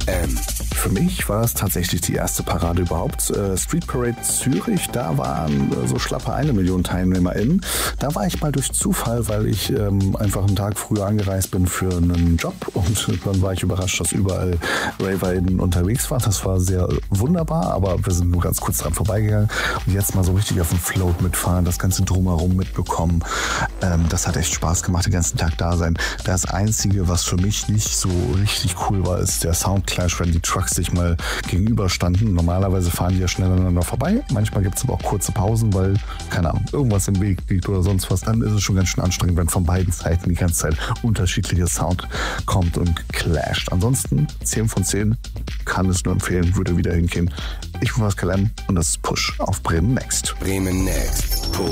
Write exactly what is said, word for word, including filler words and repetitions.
M. Für mich war es tatsächlich die erste Parade überhaupt. Äh, Street Parade Zürich, da waren äh, so schlappe eine Million TeilnehmerInnen. Da war ich mal durch Zufall, weil ich ähm, einfach einen Tag früher angereist bin für einen Job und dann war ich überrascht, dass überall RaverInnen unterwegs waren. Das war sehr wunderbar, aber wir sind nur ganz kurz dran vorbeigegangen und jetzt mal so richtig auf dem Float mitfahren, das ganze Drumherum mitbekommen. Ähm, das hat echt Spaß gemacht, den ganzen Tag da sein. Das Einzige, was für mich nicht so richtig cool war, ist der Soundclash, wenn die Trucks sich mal gegenüberstanden. Normalerweise fahren die ja schnell aneinander vorbei. Manchmal gibt es aber auch kurze Pausen, weil, keine Ahnung, irgendwas im Weg liegt oder sonst was. Dann ist es schon ganz schön anstrengend, wenn von beiden Seiten die ganze Zeit unterschiedlicher Sound kommt und clasht. Ansonsten zehn von zehn, kann es nur empfehlen, würde wieder hingehen. Ich bin Pascal M. und das ist Push auf Bremen Next. Bremen Next.